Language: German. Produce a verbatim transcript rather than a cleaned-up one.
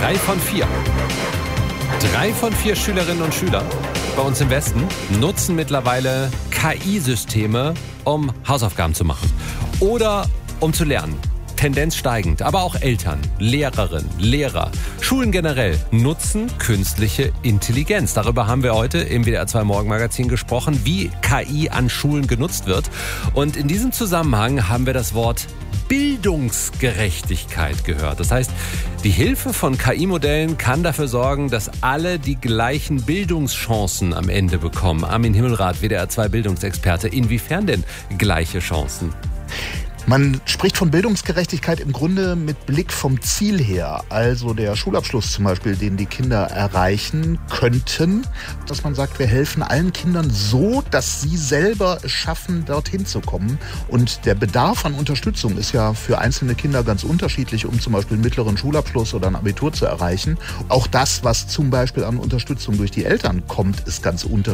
Drei von vier. Drei von vier Schülerinnen und Schüler bei uns im Westen nutzen mittlerweile K I-Systeme, um Hausaufgaben zu machen oder um zu lernen. Tendenz steigend, aber auch Eltern, Lehrerinnen, Lehrer, Schulen generell nutzen künstliche Intelligenz. Darüber haben wir heute im W D R zwei Morgenmagazin gesprochen, wie K I an Schulen genutzt wird. Und in diesem Zusammenhang haben wir das Wort Bildungsgerechtigkeit gehört. Das heißt, die Hilfe von K I-Modellen kann dafür sorgen, dass alle die gleichen Bildungschancen am Ende bekommen. Armin Himmelrath, W D R zwei Bildungsexperte. Inwiefern denn gleiche Chancen? Man spricht von Bildungsgerechtigkeit im Grunde mit Blick vom Ziel her. Also der Schulabschluss zum Beispiel, den die Kinder erreichen könnten. Dass man sagt, wir helfen allen Kindern so, dass sie selber es schaffen, dorthin zu kommen. Und der Bedarf an Unterstützung ist ja für einzelne Kinder ganz unterschiedlich, um zum Beispiel einen mittleren Schulabschluss oder ein Abitur zu erreichen. Auch das, was zum Beispiel an Unterstützung durch die Eltern kommt, ist ganz unterschiedlich.